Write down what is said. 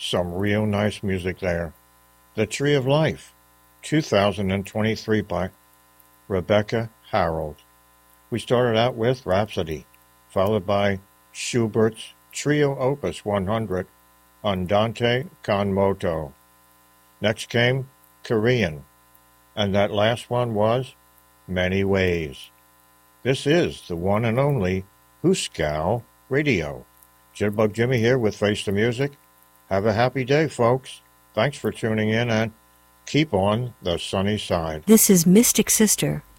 Some real nice music there. The Tree of Life, 2023 by Rebecca Harold. We started out with Rhapsody, followed by Schubert's Trio Opus 100, Andante con moto. Next came Korean, and that last one was Many Ways. This is the one and only Hooskow Radio. Jitterbug Jimmy here with Face the Music. Have a happy day, folks. Thanks for tuning in and keep on the sunny side. This is Mystic Sister